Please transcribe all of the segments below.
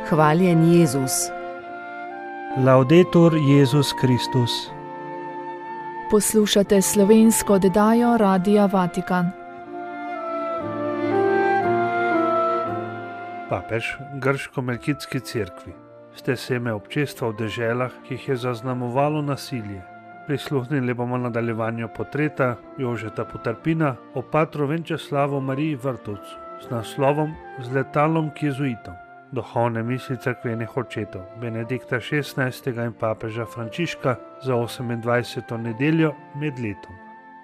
Hvaljen Jezus. Laudetur Jezus Kristus. Poslušate slovensko oddajo Radia Vatikan. Papež grško-melkitski cerkvi. Ste seme občestva v deželah, ki jih je zaznamovalo nasilje. Prisluhnili bomo nadaljevanju portreta Jožeta Potarpina o patru Venčeslavu Mariji Vrtovcu s naslovom Z letalom k jezuitom. Duhovne misli cerkvenih očetov Benedikta XVI. In papeža Frančiška za 28. nedeljo med letom.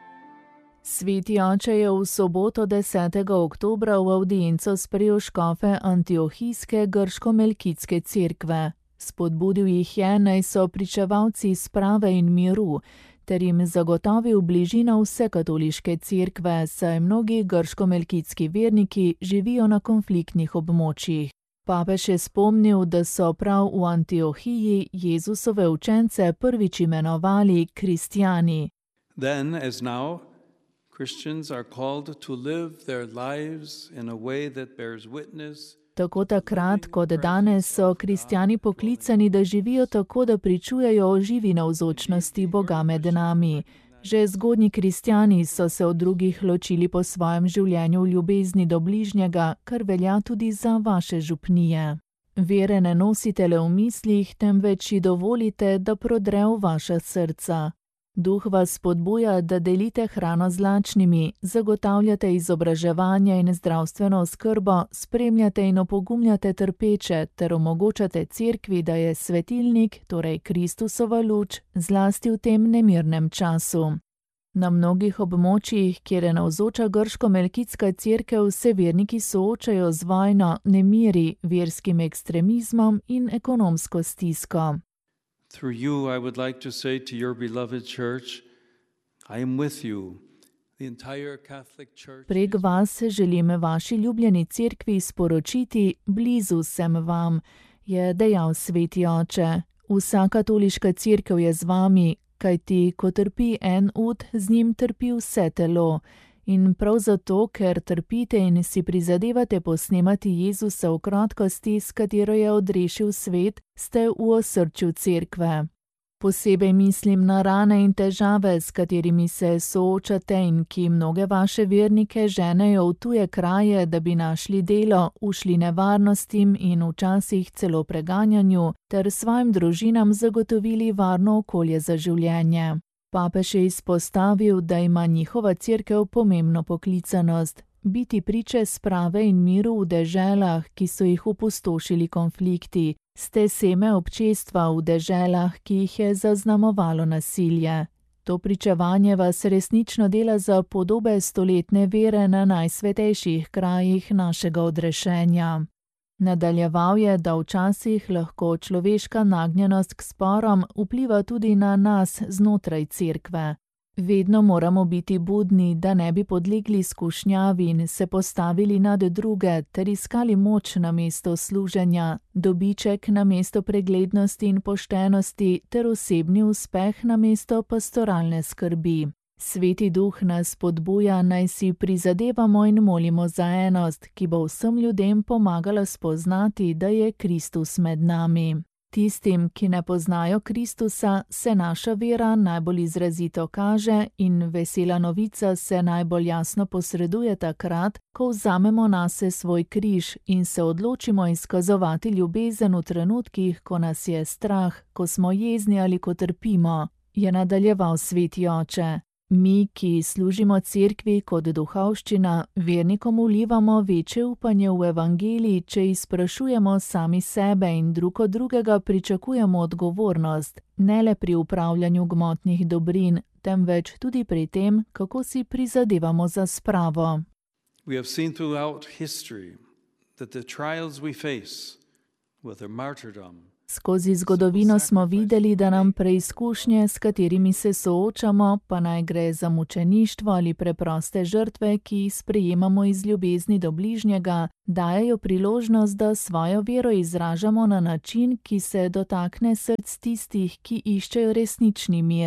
Sveti oče je v soboto 10. oktobra v avdienco sprejel škofe antiohijske grško-melkitske cerkve. Spodbudil jih je, naj so pričevalci sprave in miru, ter jim zagotovil bližino vse katoliške cerkve, saj mnogi grško-melkitski verniki živijo na konfliktnih območjih. Papež je spomnil, da so prav v Antiohiji Jezusove učence prvič imenovali kristjani. Then, as now, Christians are called to live their lives in a way that bears witness. Tako takrat, kot danes, so kristjani poklicani, da živijo tako, da pričujejo o živi navzočnosti Boga med nami. Že zgodnji kristjani so se od drugih ločili po svojem življenju v ljubezni do bližnjega, kar velja tudi za vaše župnije. Vere ne nosite le v mislih, temveč ji dovolite, da prodre v vaša srca. Duh vas spodbuja, da delite hrano z lačnimi, zagotavljate izobraževanje in zdravstveno oskrbo, spremljate in opogumljate trpeče ter omogočate cerkvi, da je svetilnik, torej Kristusova luč, zlasti v tem nemirnem času. Na mnogih območjih, kjer je navzoča grško-melkitska cerkev, se verniki soočajo z vojno, nemiri, verskim ekstremizmom in ekonomsko stisko. Through you, I would like to say to your beloved church, I am with you. The entire Catholic Church. Prek vas želim vaši ljubljeni cerkvi sporočiti, blizu sem vam, je dejal sveti oče. Vsa katoliška cerkev je z vami, kajti ko trpi en ud, z njim trpi vse telo. In prav zato, ker trpite in si prizadevate posnemati Jezusa v krotkosti, s katero je odrešil svet, ste v osrčju cerkve. Posebej mislim na rane in težave, s katerimi se soočate in ki mnoge vaše vernike ženejo v tuje kraje, da bi našli delo, ušli nevarnostim in včasih celo preganjanju, ter svojim družinam zagotovili varno okolje za življenje. Papež je izpostavil, da ima njihova cerkev pomembno poklicanost, biti priče sprave in miru v deželah, ki so jih opustošili konflikti, ste seme občestva v deželah, ki jih je zaznamovalo nasilje. To pričevanje vas resnično dela za podobe stoletne vere na najsvetejših krajih našega odrešenja. Nadaljeval je, da včasih lahko človeška nagnjenost k sporom vpliva tudi na nas znotraj cerkve. Vedno moramo biti budni, da ne bi podlegli skušnjavi in se postavili nad druge ter iskali moč namesto služenja, dobiček namesto preglednosti in poštenosti ter osebni uspeh namesto pastoralne skrbi. Sveti duh nas spodbuja, naj si prizadevamo in molimo za enost, ki bo vsem ljudem pomagala spoznati, da je Kristus med nami. Tistim, ki ne poznajo Kristusa, se naša vera najbolj izrazito kaže in vesela novica se najbolj jasno posreduje takrat, ko vzamemo nase svoj križ in se odločimo izkazovati ljubezen v trenutkih, ko nas je strah, ko smo jezni ali ko trpimo, je nadaljeval sveti oče. Mi, ki služimo cerkvi kot duhovščina, vernikom vlivamo večje upanje v evangeliji, če izprašujemo sami sebe in drug od drugega pričakujemo odgovornost, ne le pri upravljanju gmotnih dobrin, temveč tudi pri tem, kako si prizadevamo za spravo. We have seen throughout history that the trials we face, whether martyrdom, Skozi zgodovino smo videli, da nam preizkušnje, s katerimi se soočamo, pa naj gre za mučeništvo ali preproste žrtve, ki jih sprejemamo iz ljubezni do bližnjega, dajejo priložnost, da svojo vero izražamo na način, ki se dotakne src tistih, ki iščejo resnični mir.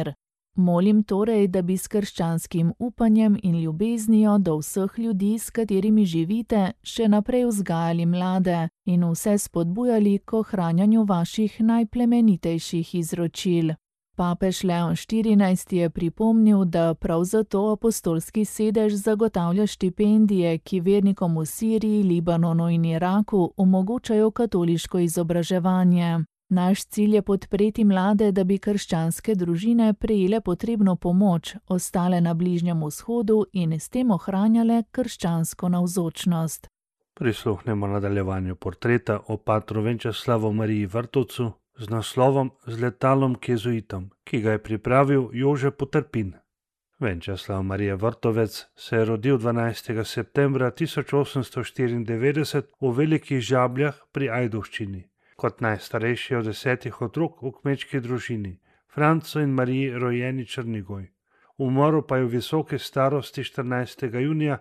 Molim torej, da bi s krščanskim upanjem in ljubeznijo do vseh ljudi, s katerimi živite, še naprej vzgajali mlade in vse spodbujali k ohranjanju vaših najplemenitejših izročil. Papež Leon XIV je pripomnil, da prav zato apostolski sedež zagotavlja štipendije, ki vernikom v Siriji, Libanonu in Iraku omogočajo katoliško izobraževanje. Naš cilj je podpreti mlade, da bi krščanske družine prejele potrebno pomoč, ostale na Bližnjem vzhodu in s tem ohranjale krščansko navzočnost. Prisluhnemo nadaljevanju portreta o patru Venčeslavu Mariji Vrtovcu z naslovom Z letalom k jezuitom, ki ga je pripravil Jože Potrpin. Venčeslav Marija Vrtovec se je rodil 12. septembra 1894 v Velikih Žabljah pri Ajdovščini, kot najstarejši od 10 otrok v kmečki družini, Francu in Mariji rojeni Črnigoj. Umrl pa je v visoki starosti 14. junija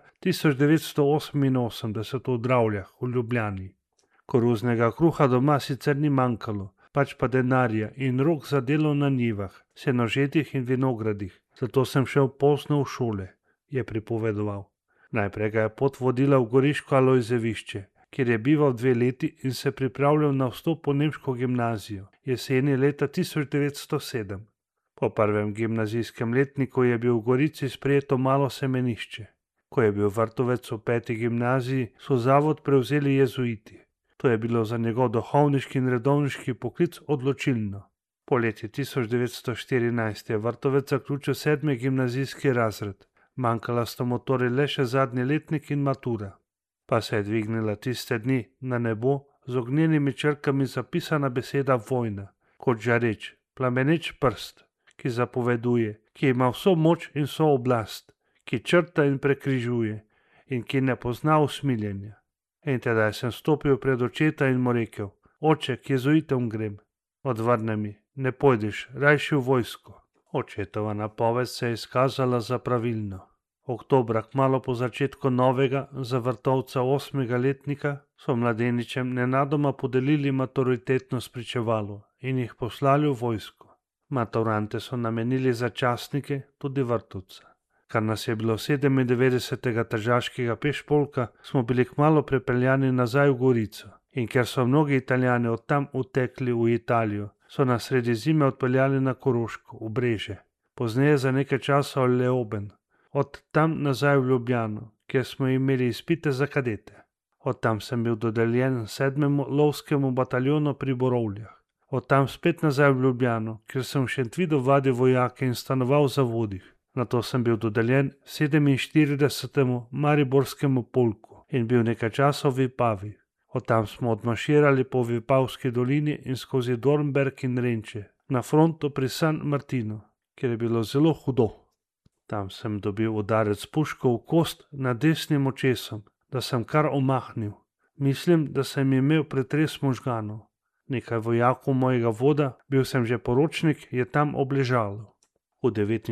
1988 v Dravljah v Ljubljani. Koruznega kruha doma sicer ni manjkalo, pač pa denarja in rok za delo na njivah, senožetih in vinogradih, zato sem šel pozno v šole, je pripovedoval. Najprej ga je pot vodila v Goriško Alojzevišče, kjer je bival 2 leti in se pripravljal na vstop v nemško gimnazijo, jeseni leta 1907. Po prvem gimnazijskem letniku je bil v Gorici sprejeto malo semenišče. Ko je bil Vrtovec v 5. gimnaziji, so zavod prevzeli jezuiti. To je bilo za njegov duhovniški in redovniški poklic odločilno. Poleti 1914 je Vrtovec zaključil 7. gimnazijski razred. Manjkala sta mu torej le še zadnji letnik in matura. Pa se je dvignila tiste dni na nebo z ognjenimi črkami zapisana beseda vojna, kot žareč, plameneč prst, ki zapoveduje, ki ima vso moč in vso oblast, ki črta in prekrižuje in ki ne pozna usmiljenja. In tedaj sem stopil pred očeta in mu rekel: Oče, k jezuitom grem. Odvrne mi: Ne pojdiš, rajši v vojsko. Očetova napoved se je izkazala za pravilno. Oktobra, kmalu po začetku novega, za Vrtovca 8. letnika, so mladeničem nenadoma podelili maturitetno spričevalo in jih poslali v vojsko. Maturante so namenili za častnike, tudi Vrtovca. Kar nas je bilo 97. tržaškega pešpolka, smo bili kmalu prepeljani nazaj v Gorico. In ker so mnogi Italijani od tam utekli v Italijo, so nas sredi zime odpeljali na Koroško, v Breže. Pozneje za nekaj časa v Leoben. Od tam nazaj v Ljubljano, kjer smo imeli izpite za kadete. Od tam sem bil dodeljen 7. lovskemu bataljonu pri Borovljah. Od tam spet nazaj v Ljubljano, kjer sem v Šentvidu vadil vojake in stanoval v zavodih. Nato sem bil dodeljen 47. mariborskemu polku in bil nekaj časa v Vipavi. Od tam smo odmaširali po Vipavski dolini in skozi Dornberg in Renče, na fronto pri San Martinu, kjer je bilo zelo hudo. Tam sem dobil udarec puško v kost nad desnim očesom, da sem kar omahnil. Mislim, da sem imel pretres možganov. Nekaj vojakov mojega voda, bil sem že poročnik, je tam obležalo. V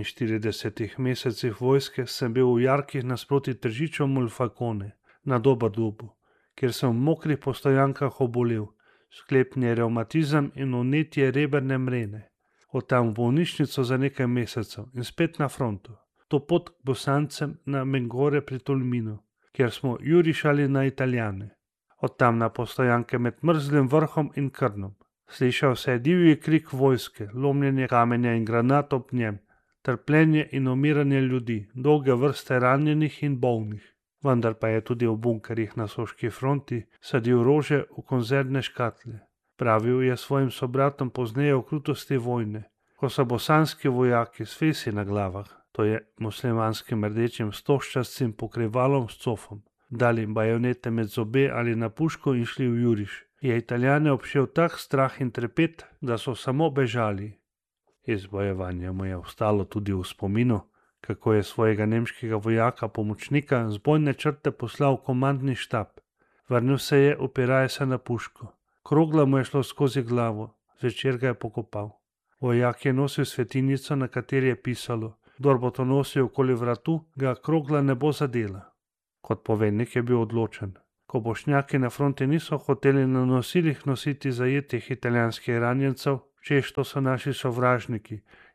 49 mesecih vojske sem bil v jarkih nasproti Tržičom v Falcone, na Doberdubu, kjer sem v mokrih postojankah obolel, sklepni revmatizem in vnetje reberne mrene. Od tam v bolnišnico za nekaj mesecev in spet na frontu. To pot k Bosancem na Mengore pri Tolminu, kjer smo jurišali na Italijane. Od tam na postojanke med mrzlim vrhom in Krnom. Slišal se je divji krik vojske, lomljenje kamenja in granat ob njem, trpljenje in umiranje ljudi, dolge vrste ranjenih in bolnih. Vendar pa je tudi v bunkerjih na soški fronti sadil rože v konzervne škatle. Pravil je svojim sobratom pozneje o krutosti vojne, ko so bosanski vojaki s fesi na glavah, to je muslimanskim rdečim stožčastim pokrivalom s cofom, dali bajonete med zobe ali na puško in šli v juriš. Je Italijane obšel tak strah in trepet, da so samo bežali. Iz bojevanja mu je ostalo tudi v spominu, kako je svojega nemškega vojaka pomočnika z bojne črte poslal v komandni štab. Vrnil se je, opiraje se na puško. Krogla mu je šlo skozi glavo, zvečer ga je pokopal. Vojak je nosil svetinjico, na kateri je pisalo: Kdor bo to nosil okoli vratu, ga krogla ne bo zadela. Kot poveljnik je bil odločen. Ko bošnjaki na fronti niso hoteli na nosilih nositi zajetih italijanskih ranjencev, češ to so naši sovražniki,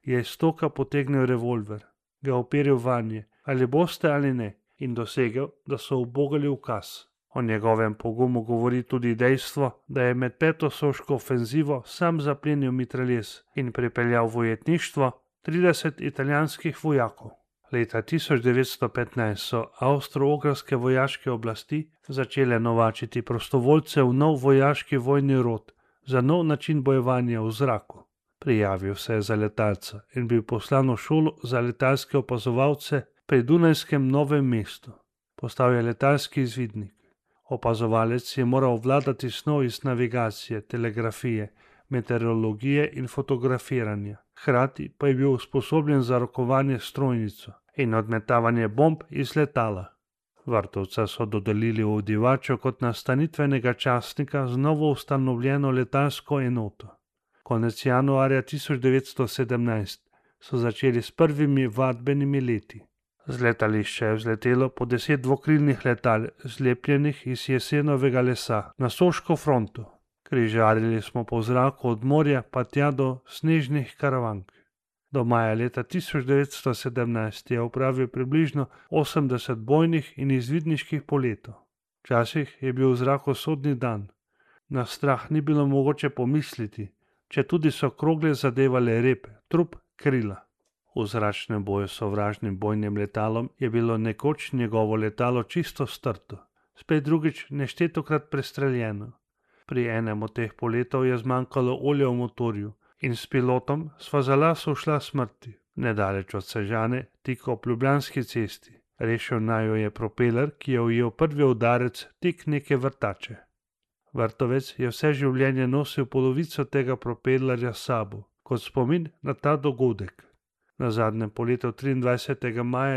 je iz stoka potegnil revolver, ga operil vanje, ali boste ali ne, in dosegel, da so ubogali ukaz. O njegovem pogumu govori tudi dejstvo, da je med 5. soško ofenzivo sam zaplenil mitraljez in pripeljal v ujetništvo 30 italijanskih vojakov. Leta 1915 so avstro-ogrske vojaške oblasti začele novačiti prostovoljce v nov vojaški vojni rod za nov način bojevanja v zraku. Prijavil se je za letalca in bil poslan v šolo za letalske opazovalce pri Dunajskem Novem mestu. Postal je letalski izvidnik. Opazovalec je moral vladati snov iz navigacije, telegrafije, meteorologije in fotografiranja. Hkrati pa je bil usposobljen za rokovanje s strojnico in odmetavanje bomb iz letala. Vrtovca so dodelili v Divačo kot nastanitvenega častnika z novo ustanovljeno letalsko enoto. Konec januarja 1917 so začeli s prvimi vadbenimi leti. Z letališča je vzletelo po 10 dvokrilnih letal, zlepljenih iz jesenovega lesa, na soško fronto. Križarili smo po zraku od morja pa tja do snežnih karavank. Do maja leta 1917 je opravil približno 80 bojnih in izvidniških poletov. Včasih je bil v zraku sodni dan. Na strah ni bilo mogoče pomisliti, če tudi so krogle zadevale rep, trup, krila. V zračnem boju s sovražnim bojnim letalom je bilo nekoč njegovo letalo čisto strto, spet drugič neštetokrat prestreljeno. Pri enem od teh poletov je zmanjkalo olja v motorju in s pilotom sva za las ušla smrti, nedaleč od Sežane, tik ob Ljubljanski cesti. Rešil naju je propeler, ki je ujel prvi udarec tik neke vrtače. Vrtovec je vse življenje nosil polovico tega propelerja s sabo, kot spomin na ta dogodek. Na zadnjem poletu 23. maja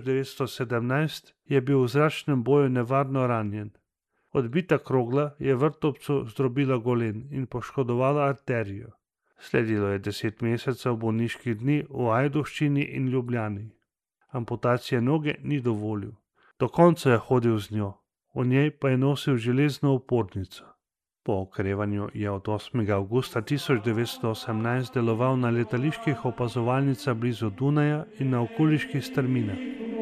1917 je bil v zračnem boju nevarno ranjen. Odbita krogla je vrtovcu zdrobila golen in poškodovala arterijo. Sledilo je 10 mesecev bolniških dni v Ajdovščini in Ljubljani. Amputacije noge ni dovolil. Do konca je hodil z njo, v njej pa je nosil železno opornico. Po okrevanju je od 8. avgusta 1918 deloval na letaliških opazovalnicah blizu Dunaja in na okoliških strminah.